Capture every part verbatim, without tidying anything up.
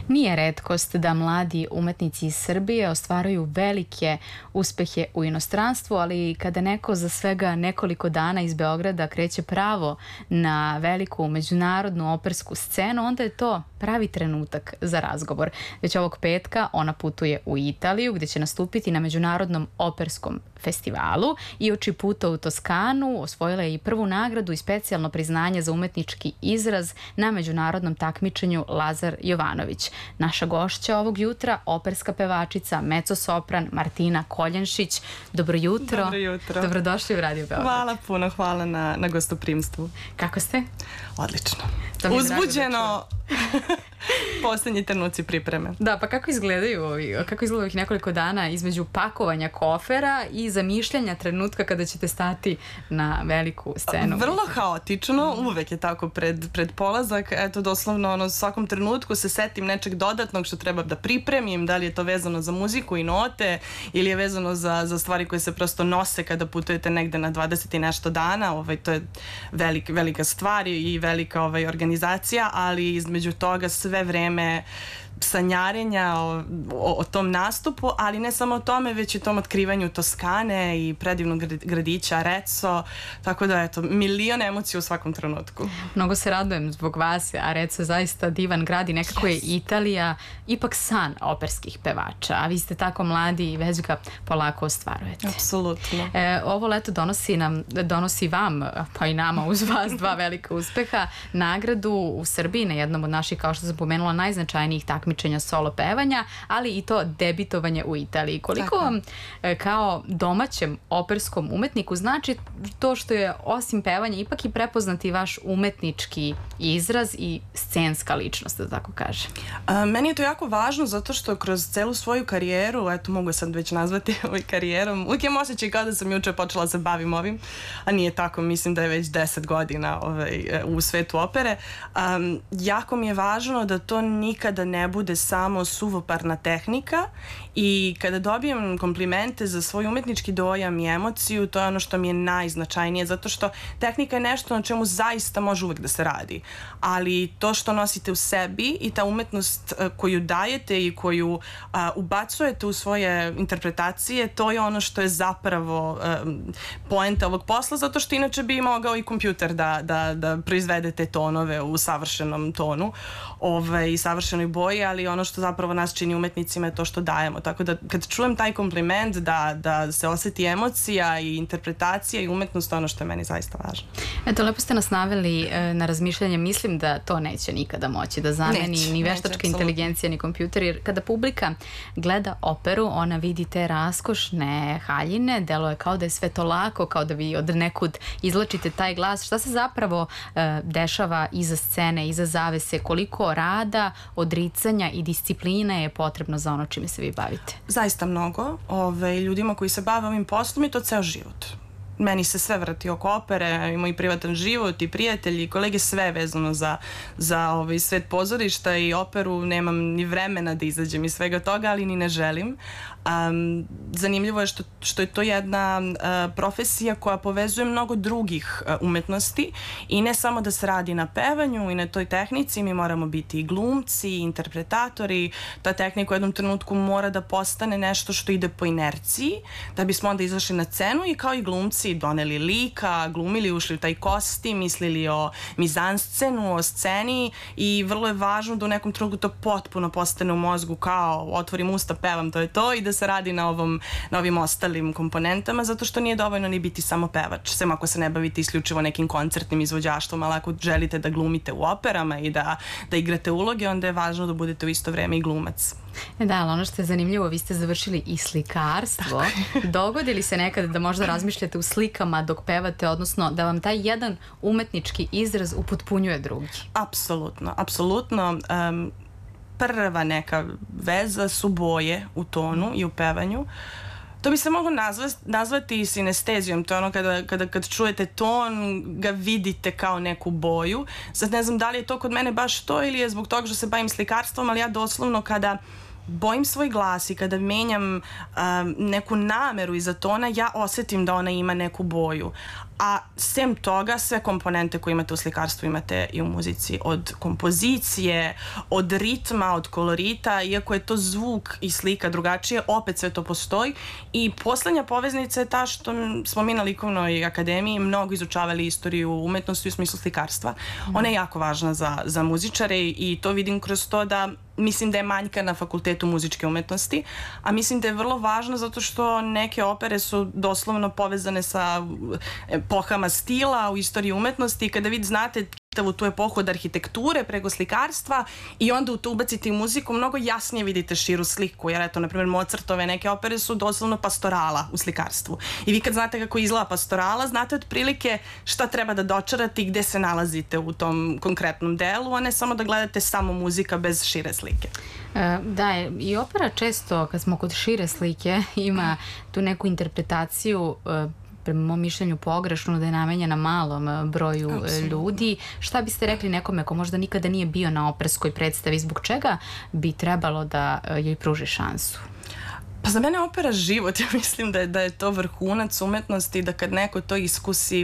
Nije retkost da mladi umetnici iz Srbije ostvaruju velike uspehe u inostranstvu, ali kada neko za svega nekoliko dana iz Beograda kreće pravo na veliku međunarodnu opersku scenu, onda je to pravi trenutak za razgovor. Već ovog petka ona putuje u Italiju, gdje će nastupiti na Međunarodnom operskom festivalu i oči puta u Toskanu osvojila je i prvu nagradu i specijalno priznanje za umetnički izraz na međunarodnom takmičenju Lazar Jovanović. Naša gošća ovog jutra, operska pevačica, mezzo-sopran Martina Koljenšić. Dobro jutro. Dobro jutro. Dobrodošli u Radio Beograd. Hvala puno, hvala na, na gostoprimstvu. Kako ste? Odlično. Uzbuđeno. Poslednji trenuci pripreme. Da, pa kako izgledaju ovi, kako izgledaju ovih nekoliko dana između pakovanja kofera i zamišljanja trenutka kada ćete stati na veliku scenu? Vrlo haotično, uvek je tako pred, pred polazak. Eto, doslovno, ono, svakom trenutku se setim nečeg dodatnog što treba da pripremim, da li je to vezano za muziku i note ili je vezano za, za stvari koje se prosto nose kada putujete negde na dvadeset i nešto dana. Ovaj, to je velik, velika stvar i velika ovaj, organizacija, ali između toga sve vreme sanjarenja o, o, o tom nastupu, ali ne samo o tome, već i tom otkrivanju Toskane i predivnog gradića Arezzo, tako da eto, milion emocija u svakom trenutku. Mnogo se radujem zbog vas, Arezzo je zaista divan grad i nekako yes. je Italija ipak san operskih pevača, a vi ste tako mladi i već ga polako ostvarujete. Apsolutno. E, ovo leto donosi nam, donosi vam, pa i nama uz vas dva velika uspeha, nagradu u Srbiji na jednom od naših, kao što sam pomenula, najznačajnijih takmičenja solo pevanja, ali i to debitovanje u Italiji. Koliko vam kao domaćem operskom umetniku znači to što je osim pevanja ipak i prepoznati vaš umetnički izraz i scenska ličnost, da tako kaže? A, meni je to jako važno zato što kroz celu svoju karijeru, eto mogu sad već nazvati ovaj karijerom, uvijek imam osjećaj kao da sam juče počela se bavim ovim, a nije tako, mislim da je već deset godina ovaj, u svetu opere. A, jako mi je važno da to nikada ne bude samo suvoparna tehnika i kada dobijem komplimente za svoj umetnički dojam i emociju, to je ono što mi je najznačajnije, zato što tehnika je nešto na čemu zaista može uvek da se radi, ali to što nosite u sebi i ta umetnost koju dajete i koju a, ubacujete u svoje interpretacije, to je ono što je zapravo a, poenta ovog posla, zato što inače bi mogao i kompjuter da, da, da proizvede te tonove u savršenom tonu ove, i savršenoj boji, ali ono što zapravo nas čini umetnicima je to što dajemo. Tako da kad čujem taj kompliment da, da se oseti emocija i interpretacija i umetnost, ono što je meni zaista važno. Eto, lepo ste nas naveli e, na razmišljanje. Mislim da to neće nikada moći da zameni neće, ni veštačka neće, inteligencija ni kompjuter, jer kada publika gleda operu, ona vidi te raskošne haljine, deluje kao da je sve to lako, kao da vi od nekud izlačite taj glas. Šta se zapravo e, dešava iza scene, iza zavese, koliko rada, odricanja i discipline je potrebno za ono čime se vi bavite? Zaista mnogo. Ove, ljudima koji se bave ovim poslom je to ceo život. Meni se sve vrati oko opere, i moj privatan život i prijatelji i kolege, sve vezano za, za ovaj svet pozorišta i operu. Nemam ni vremena da izađem iz svega toga, ali ni ne želim. Um, zanimljivo je što, što je to jedna uh, profesija koja povezuje mnogo drugih uh, umetnosti i ne samo da se radi na pevanju i na toj tehnici, mi moramo biti i glumci, i interpretatori. Ta tehnika u jednom trenutku mora da postane nešto što ide po inerciji, da bismo onda izašli na scenu i kao i glumci doneli lika, glumili, ušli u taj kostim, mislili o mizanscenu, o sceni i vrlo je važno da u nekom trenutku to potpuno postane u mozgu kao otvorim usta, pevam, to je to, i da se radi na, ovom, na ovim ostalim komponentama, zato što nije dovoljno ni biti samo pevač, sem ako se ne bavite isključivo nekim koncertnim izvođaštvom, ali ako želite da glumite u operama i da, da igrate uloge, onda je važno da budete u isto vreme i glumac. Da, ali ono što je zanimljivo, vi ste završili i slikarstvo. Dogodi li se nekada da možda razmišljate u slikama dok pevate, odnosno da vam taj jedan umetnički izraz upotpunjuje drugi? Apsolutno, apsolutno. Um, prva neka veza su boje u tonu i u pevanju. To bi se moglo nazvati, nazvati sinestezijom, to je ono kada, kada kad čujete ton, ga vidite kao neku boju. Sad ne znam da li je to kod mene baš to ili je zbog toga što se bavim slikarstvom, ali ja doslovno kada bojim svoj glas i kada menjam um, neku nameru iza tona, ja osetim da ona ima neku boju. A sem toga, sve komponente koje imate u slikarstvu imate i u muzici. Od kompozicije, od ritma, od kolorita, iako je to zvuk i slika drugačije, opet sve to postoji. I poslednja poveznica je ta što smo mi na Likovnoj akademiji mnogo izučavali istoriju umetnosti u smislu slikarstva. Ona je jako važna za, za muzičare i to vidim kroz to da mislim da je manjka na Fakultetu muzičke umetnosti, a mislim da je vrlo važno zato što neke opere su doslovno povezane sa epohama stila u istoriji umetnosti i kada vi znate čitavu tu epohu od arhitekture preko slikarstva i onda u to ubacite i muziku, mnogo jasnije vidite širu sliku, jer eto, na primjer, Mozartove neke opere su doslovno pastorala u slikarstvu. I vi kad znate kako izgleda pastorala, znate otprilike šta treba da dočarate i gde se nalazite u tom konkretnom delu, a ne samo da gledate samo muzika bez šire slike. E, da, i opera često, kad smo kod šire slike, ima tu neku interpretaciju e, prema mom mišljenju pogrešno, da je namenjena malom broju Absolutno. ljudi. Šta biste rekli nekome ko možda nikada nije bio na operskoj predstavi, zbog čega bi trebalo da joj pruži šansu? Pa za mene opera život, ja mislim da je, da je to vrhunac umetnosti, da kad neko to iskusi,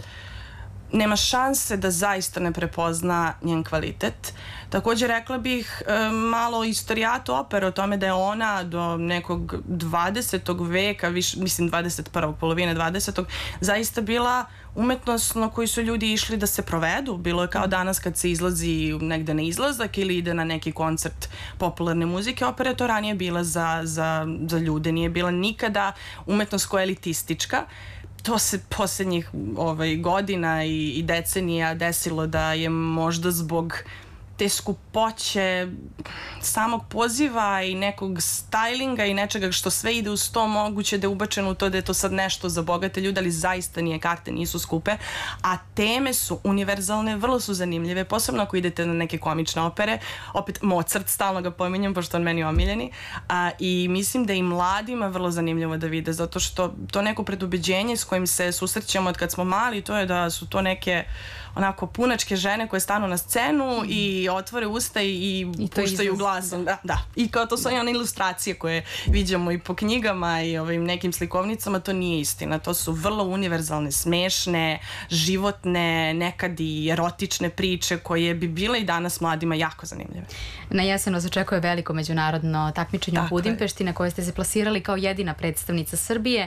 nema šanse da zaista ne prepozna njen kvalitet. Također rekla bih e, malo o istorijatu opere, o tome da je ona do nekog dvadesetog veka, viš, mislim dvadeset prvog polovine dvadesetog zaista bila umetnost na koju su ljudi išli da se provedu. Bilo je kao danas kad se izlazi negde na izlazak ili ide na neki koncert popularne muzike. Opera je to ranije bila za, za, za ljude, nije bila nikada umetnost koja je elitistička. To se posljednjih ovaj, godina i, i decenija desilo da je možda zbog te skupoće samog poziva i nekog stylinga i nečega što sve ide uz to, moguće da je ubačeno u to da je to sad nešto za bogate ljude, ali zaista nije, karte nisu skupe, a teme su univerzalne, vrlo su zanimljive, posebno ako idete na neke komične opere. Opet Mozart, stalno ga pominjem pošto on meni omiljeni, a, i mislim da i mladima vrlo zanimljivo da vide, zato što to neko predubeđenje s kojim se susrećemo od kad smo mali, to je da su to neke onako punačke žene koje stanu na scenu mm. i otvore usta i, i, I puštaju glasom. Da, da. I kao to su one ilustracije koje viđamo i po knjigama i ovim nekim slikovnicama, to nije istina. To su vrlo univerzalne, smešne, životne, nekad i erotične priče koje bi bile i danas mladima jako zanimljive. Na jesen vas očekuje veliko međunarodno takmičenje u Budimpešti na koje ste se plasirali kao jedina predstavnica Srbije.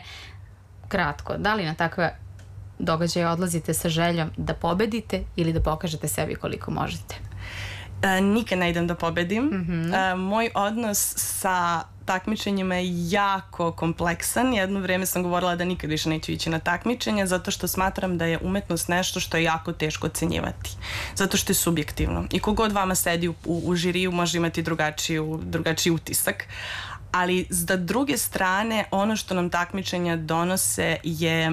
Kratko, da li na takve događaje odlazite sa željom da pobedite ili da pokažete sebi koliko možete? E, nikad ne idem da pobedim. Mm-hmm. e, moj odnos sa takmičenjima je jako kompleksan. Jedno vreme sam govorila da nikad više neću ići na takmičenje zato što smatram da je umetnost nešto što je jako teško ocenjivati. Zato što je subjektivno. I kogod vama sedi u, u, u žiriju može imati drugačiju, drugačiji utisak. Ali s druge strane, ono što nam takmičenja donose je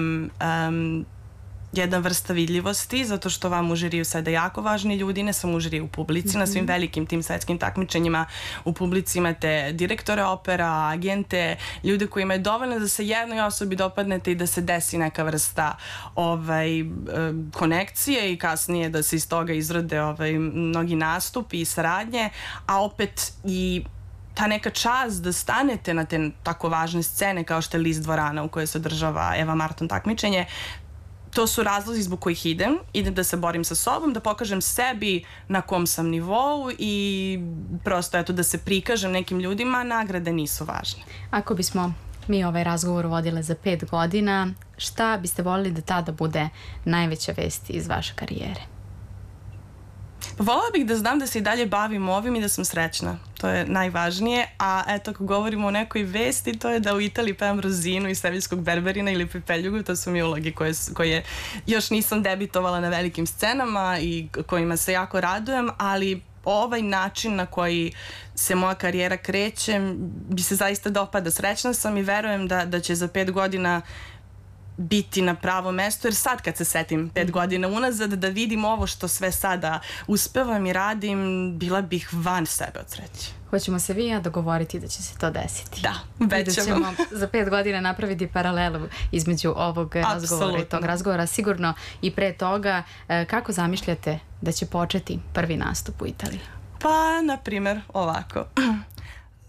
um, jedna vrsta vidljivosti, zato što vam u žiriju sede jako važni ljudi, ne samo u žiriju, u publici, mm-hmm. na svim velikim tim svetskim takmičenjima u publici imate direktore opera, agente, ljude koji imaju dovoljno da se jednoj osobi dopadnete i da se desi neka vrsta ovaj, konekcije i kasnije da se iz toga izrode ovaj, mnogi nastupi i saradnje, a opet i ta neka čast da stanete na te tako važne scene kao što je List dvorana u kojoj se održava Eva Marton takmičenje. To su razlozi zbog kojih idem. Idem da se borim sa sobom, da pokažem sebi na kom sam nivou i prosto eto da se prikažem nekim ljudima, nagrade nisu važne. Ako bismo mi ovaj razgovor vodile za pet godina, šta biste voljeli da tada bude najveća vest iz vaše karijere? Volela bih da znam da se i dalje bavim ovim i da sam srećna. To je najvažnije. A eto, ako govorimo o nekoj vesti, to je da u Italiji pevam Rozinu iz Seviljskog Berberina ili Pepeljugu. To su mi uloge koje, koje još nisam debitovala na velikim scenama i kojima se jako radujem, ali ovaj način na koji se moja karijera kreće bi se zaista dopada. Srećna sam i verujem da, da će za pet godina biti na pravo mesto, jer sad kad se setim pet godina unazad da vidim ovo što sve sada uspevam i radim, bila bih van sebe od sreće. Hoćemo se vi i ja dogovoriti da će se to desiti. Da, već ćemo. I da ćemo za pet godina napraviti paralelu između ovog razgovora i tog razgovora. Sigurno i pre toga, kako zamišljate da će početi prvi nastup u Italiji? Pa, na primjer, ovako.